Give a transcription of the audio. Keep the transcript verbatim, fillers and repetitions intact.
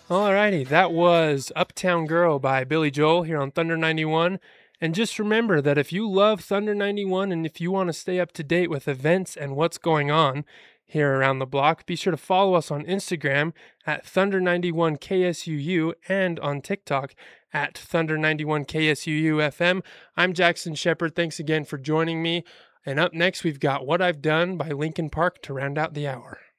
Alrighty, that was Uptown Girl by Billy Joel here on Thunder ninety-one. And just remember that if you love Thunder ninety-one and if you want to stay up to date with events and what's going on here around the block, be sure to follow us on Instagram at Thunder ninety-one K S U U and on TikTok at Thunder ninety-one K S U U F M. I'm Jackson Shepard. Thanks again for joining me. And up next, we've got What I've Done by Linkin Park to round out the hour.